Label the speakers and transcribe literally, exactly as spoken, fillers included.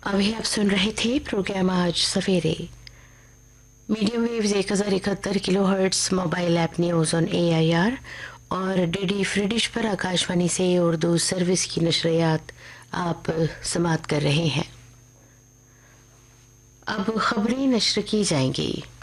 Speaker 1: अभी आप सुन रहे थे प्रोग्राम आज सवेरे। मीडियम वेव्स एक हज़ार इकहत्तर kilo hertz mobile app news on A I R और डी डी फ्रिडिश पर आकाशवाणी से उर्दू सर्विस की नशरियात आप समाप्त कर रहे हैं। अब खबरें नश्र की जाएंगी।